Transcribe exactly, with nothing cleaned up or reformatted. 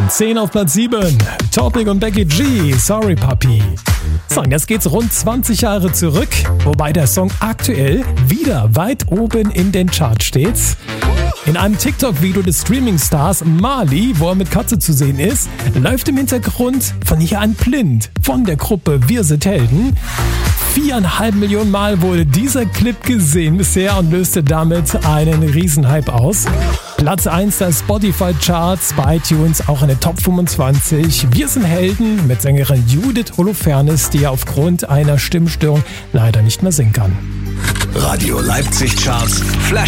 Von zehn auf Platz sieben. Topic und Becky G, Sorry Puppy. So, und jetzt geht's rund zwanzig Jahre zurück, wobei der Song aktuell wieder weit oben in den Charts steht. In einem TikTok-Video des Streaming-Stars Marley, wo er mit Katze zu sehen ist, läuft im Hintergrund von Jan Blind von der Gruppe Wir sind Helden. Viereinhalb Millionen Mal wurde dieser Clip gesehen bisher und löste damit einen Riesenhype aus. Platz eins der Spotify-Charts, bei iTunes auch in der Top fünfundzwanzig. Wir sind Helden mit Sängerin Judith Holofernes, die aufgrund einer Stimmstörung leider nicht mehr singen kann. Radio Leipzig Charts Flash.